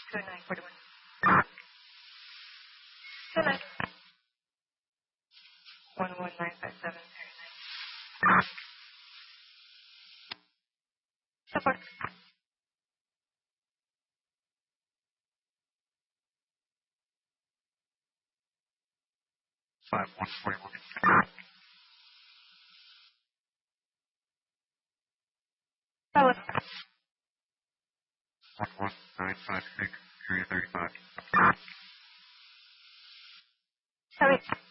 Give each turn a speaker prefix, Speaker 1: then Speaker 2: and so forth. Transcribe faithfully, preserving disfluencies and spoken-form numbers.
Speaker 1: two nine four one. two nine. one one nine five seven zero nine. Support.
Speaker 2: five one four one.
Speaker 1: Hello.
Speaker 2: one one nine five six, area thirty-five.
Speaker 1: Sorry.